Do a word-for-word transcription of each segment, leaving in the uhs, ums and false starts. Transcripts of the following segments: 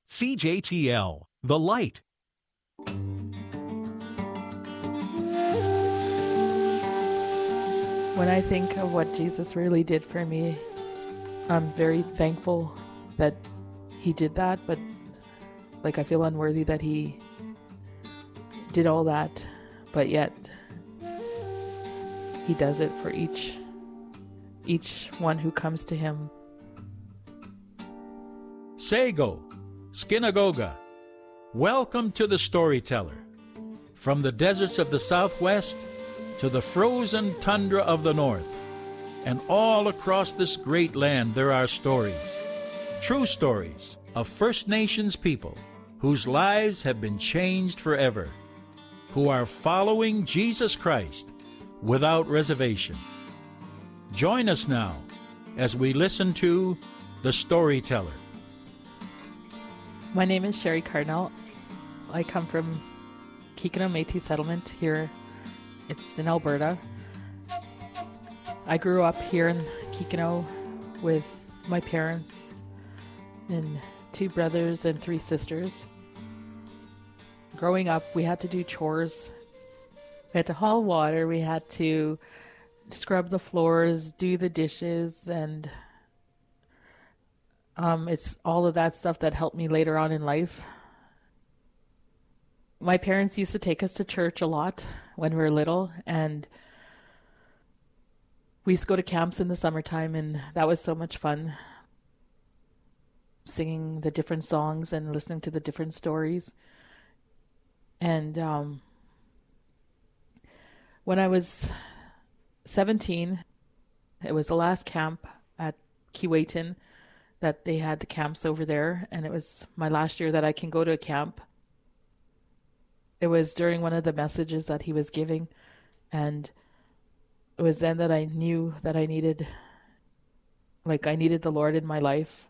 C J T L, The Light. When I think of what Jesus really did for me, I'm very thankful that he did that, but like I feel unworthy that he did all that, but yet he does it for each each one who comes to him. Sego, Skinagoga, welcome to the Storyteller. From the deserts of the Southwest to the frozen tundra of the North, and all across this great land there are stories, true stories of First Nations people whose lives have been changed forever, who are following Jesus Christ without reservation. Join us now as we listen to The Storyteller. My name is Sherry Cardinal. I come from Kikino Métis settlement here. It's in Alberta. I grew up here in Kikino with my parents and two brothers and three sisters. Growing up, we had to do chores. We had to haul water, we had to scrub the floors, do the dishes, and um, it's all of that stuff that helped me later on in life. My parents used to take us to church a lot when we were little, and we used to go to camps in the summertime, and that was so much fun. Singing the different songs and listening to the different stories. And um, when I was seventeen, it was the last camp at Keewatin that they had the camps over there, and it was my last year that I can go to a camp. It was during one of the messages that he was giving, and it was then that I knew that I needed, like I needed the Lord in my life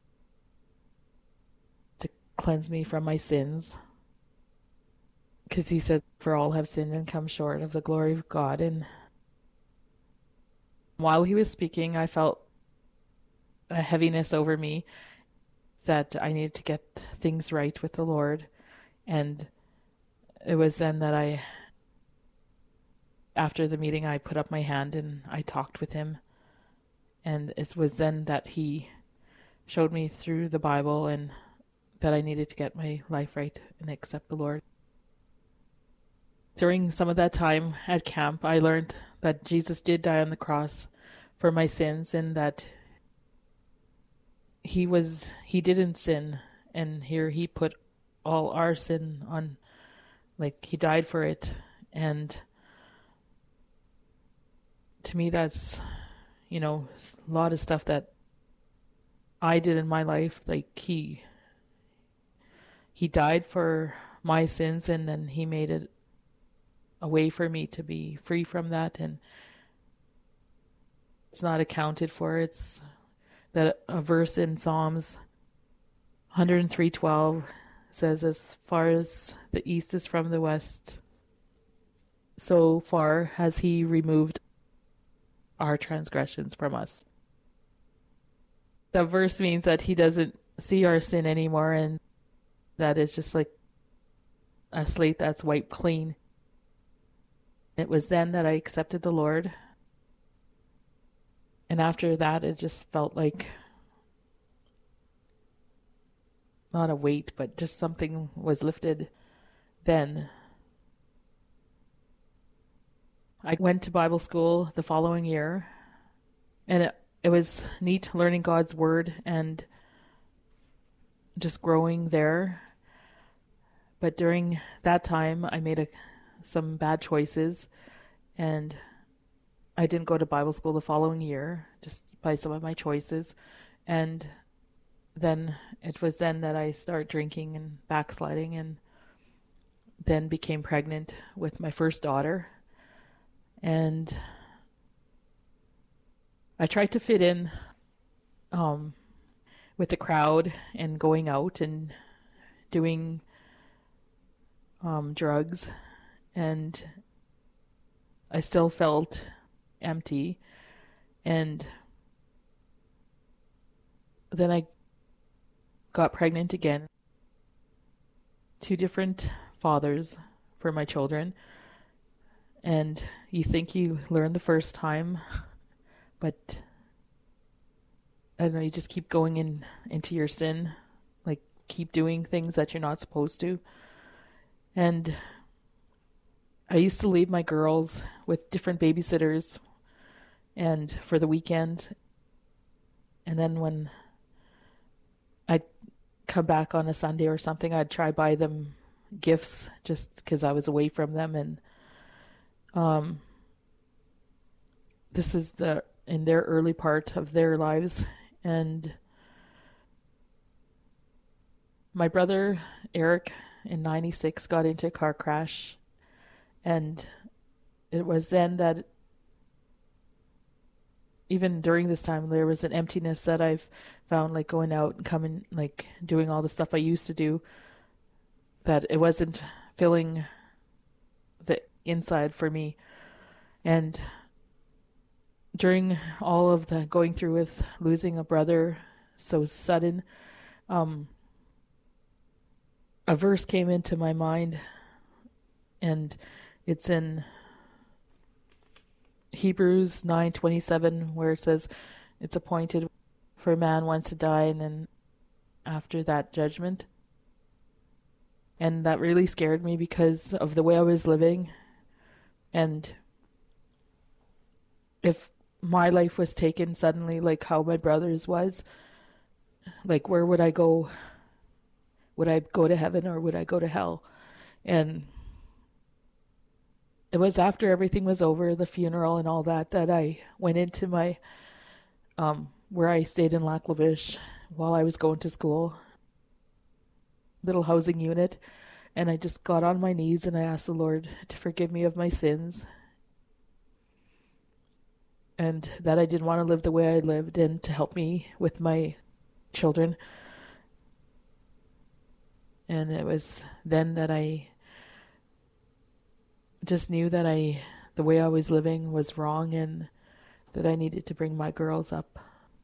to cleanse me from my sins. Because he said, for all have sinned and come short of the glory of God. And while he was speaking, I felt a heaviness over me that I needed to get things right with the Lord. And it was then that I, after the meeting, I put up my hand and I talked with him. And it was then that he showed me through the Bible and that I needed to get my life right and accept the Lord. During some of that time at camp, I learned that Jesus did die on the cross for my sins, and that he was, he didn't sin. And here he put all our sin on, like he died for it. And to me, that's, you know, a lot of stuff that I did in my life. Like he, he died for my sins, and then he made it a way for me to be free from that, and it's not accounted for. It's that a verse in Psalms one oh three twelve says, as far as the east is from the west, so far has he removed our transgressions from us. The verse means that he doesn't see our sin anymore, and that it's just like a slate that's wiped clean. It was then that I accepted the Lord. And after that, it just felt like, not a weight, but just something was lifted then. I went to Bible school the following year, and it, it was neat learning God's Word and just growing there. But during that time, I made a some bad choices, and I didn't go to Bible school the following year just by some of my choices. And then it was then that I started drinking and backsliding, and then became pregnant with my first daughter. And I tried to fit in um, with the crowd and going out and doing um, drugs. And I still felt empty. And then I got pregnant again. two different fathers for my children. And you think you learn the first time, but I don't know, you just keep going in into your sin, like keep doing things that you're not supposed to. And I used to leave my girls with different babysitters and for the weekend. And then when I'd come back on a Sunday or something, I'd try buy them gifts just because I was away from them. And um, this is the in their early part of their lives. And my brother Eric in ninety-six got into a car crash, and it was then that even during this time there was an emptiness that I've found, like going out and coming, like doing all the stuff I used to do, that it wasn't filling the inside for me. And during all of the going through with losing a brother so sudden, um, a verse came into my mind, and it's in Hebrews nine twenty-seven, where it says it's appointed for a man once to die, and then after that judgment. And that really scared me because of the way I was living. And if my life was taken suddenly, like how my brother's was, like where would I go? Would I go to heaven or would I go to hell? And it was after everything was over, the funeral and all that, that I went into my, um, where I stayed in Lac La Biche while I was going to school, little housing unit. And I just got on my knees and I asked the Lord to forgive me of my sins. And that I didn't want to live the way I lived, and to help me with my children. And it was then that I just knew that I, the way I was living was wrong, and that I needed to bring my girls up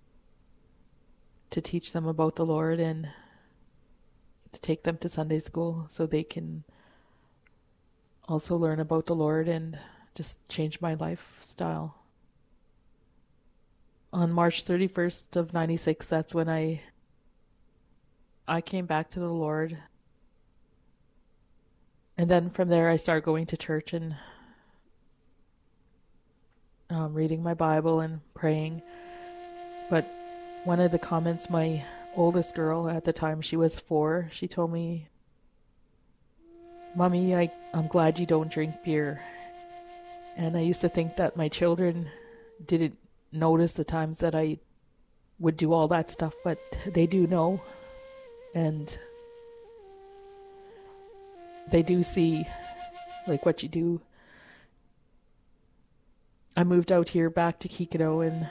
to teach them about the Lord and to take them to Sunday school so they can also learn about the Lord and just change my lifestyle. On March thirty-first of ninety-six, that's when I I came back to the Lord. And then from there I started going to church and um, reading my Bible and praying. But one of the comments, my oldest girl at the time, she was four, she told me, "Mommy, I, I'm glad you don't drink beer." And I used to think that my children didn't notice the times that I would do all that stuff, but they do know, and they do see like what you do. I moved out here back to Kikito in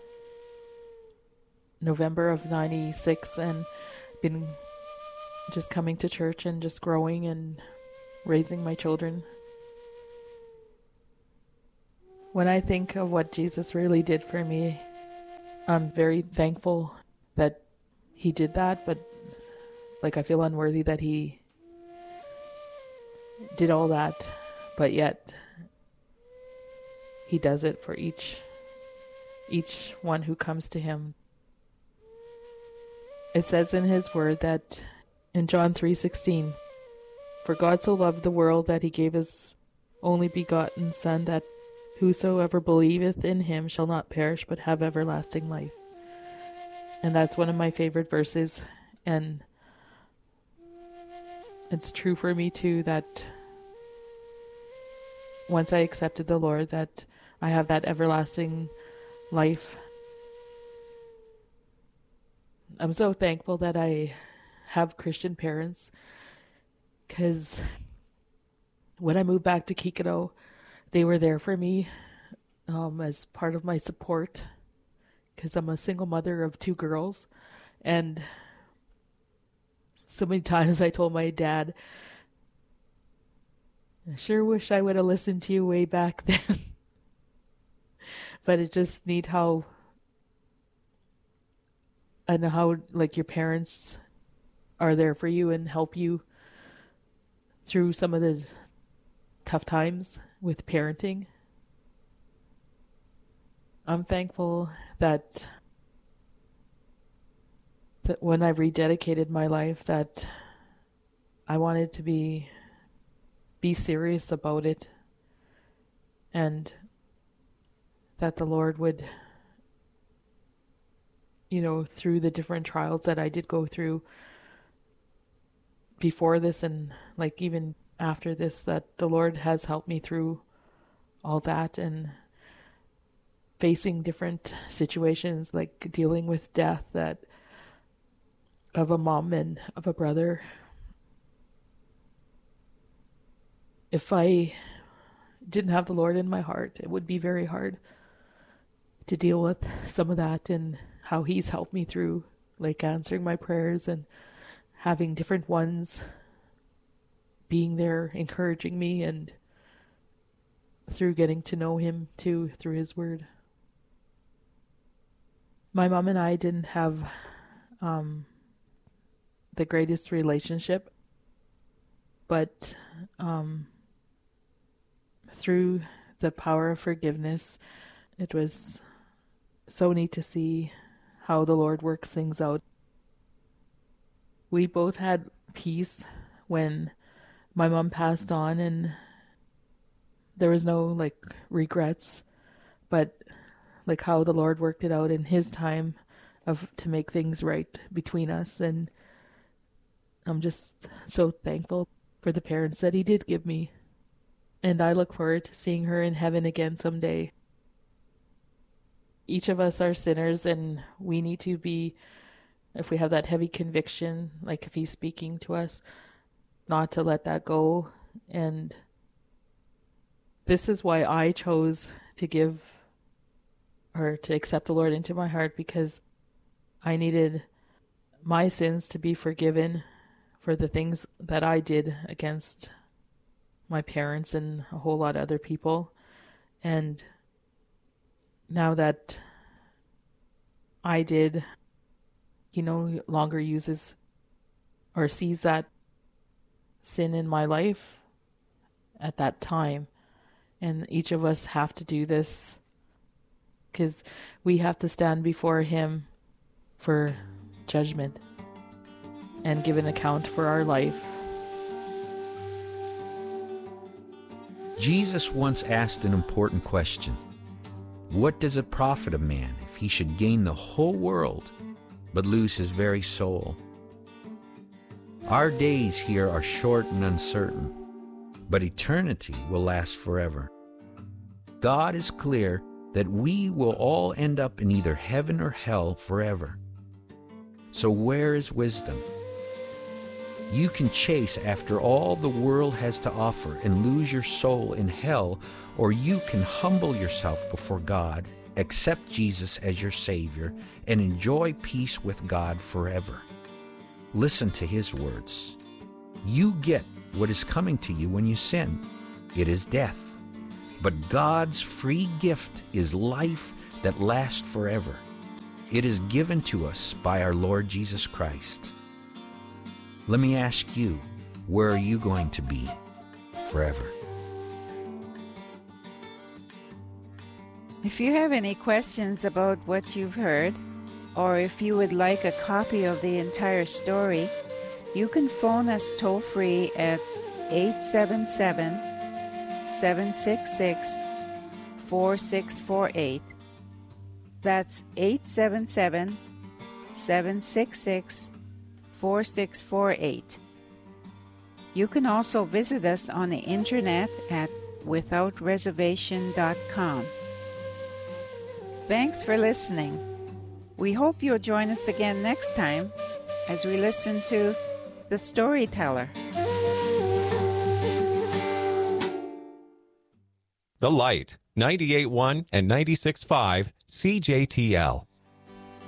November of ninety-six, and been just coming to church and just growing and raising my children. When I think of what Jesus really did for me, I'm very thankful that he did that, but like I feel unworthy that he did all that, but yet he does it for each each one who comes to him. It says in his word that in John three sixteen, "For God so loved the world that he gave his only begotten Son, that whosoever believeth in him shall not perish but have everlasting life." And that's one of my favorite verses, and it's true for me too, that once I accepted the Lord, that I have that everlasting life. I'm so thankful that I have Christian parents, because when I moved back to Kikito, they were there for me um, as part of my support, because I'm a single mother of two girls. And so many times I told my dad, "I sure wish I would have listened to you way back then." But it just neat how, I know how like your parents are there for you and help you through some of the tough times with parenting. I'm thankful that that when I rededicated my life, that I wanted to be be serious about it, and that the Lord would, you know, through the different trials that I did go through before this and like even after this, that the Lord has helped me through all that and facing different situations, like dealing with death that of a mom and of a brother. If I didn't have the Lord in my heart, it would be very hard to deal with some of that, and how He's helped me through, like answering my prayers and having different ones being there, encouraging me, and through getting to know Him too, through His Word. My mom and I didn't have um, the greatest relationship, but um, through the power of forgiveness, it was so neat to see how the Lord works things out. We both had peace when my mom passed on, and there was no like regrets, but like how the Lord worked it out in His time of to make things right between us. And I'm just so thankful for the parents that He did give me. And I look forward to seeing her in heaven again someday. Each of us are sinners, and we need to be, if we have that heavy conviction, like if He's speaking to us, not to let that go. And this is why I chose to give or to accept the Lord into my heart, because I needed my sins to be forgiven for the things that I did against my parents and a whole lot of other people. And now that I did, He no longer uses or sees that sin in my life at that time. And each of us have to do this, because we have to stand before Him for judgment and give an account for our life. Jesus once asked an important question. What does it profit a man if he should gain the whole world but lose his very soul? Our days here are short and uncertain, but eternity will last forever. God is clear that we will all end up in either heaven or hell forever. So where is wisdom? You can chase after all the world has to offer and lose your soul in hell, or you can humble yourself before God, accept Jesus as your Savior, and enjoy peace with God forever. Listen to His words. You get what is coming to you when you sin. It is death. But God's free gift is life that lasts forever. It is given to us by our Lord Jesus Christ. Let me ask you, where are you going to be forever? If you have any questions about what you've heard, or if you would like a copy of the entire story, you can phone us toll-free at eight seven seven, seven six six, four six four eight. That's eight seven seven, seven six six, four six four eight. You can also visit us on the internet at without reservation dot com. Thanks for listening. We hope you'll join us again next time as we listen to The Storyteller. The Light, ninety-eight point one and ninety-six point five C J T L.